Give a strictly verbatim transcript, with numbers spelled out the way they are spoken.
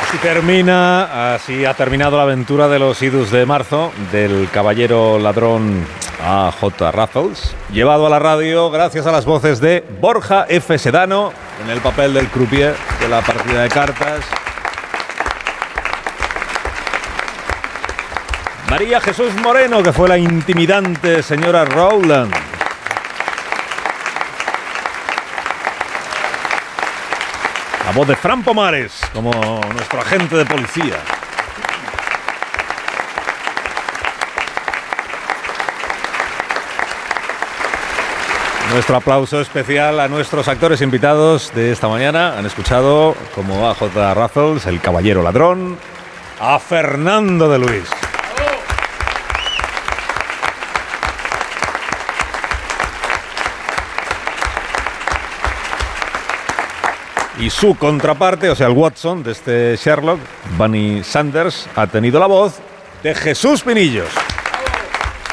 Así termina, así ha terminado la aventura de los idus de marzo del caballero ladrón A J. Raffles, llevado a la radio gracias a las voces de Borja F. Sedano en el papel del croupier de la partida de cartas, María Jesús Moreno, que fue la intimidante señora Rowland, la voz de Fran Pomares como nuestro agente de policía. Nuestro aplauso especial a nuestros actores invitados de esta mañana. Han escuchado como A J. Raffles, el caballero ladrón, a Fernando de Luis. Y su contraparte, o sea, el Watson de este Sherlock, Bunny Sanders, ha tenido la voz de Jesús Pinillos.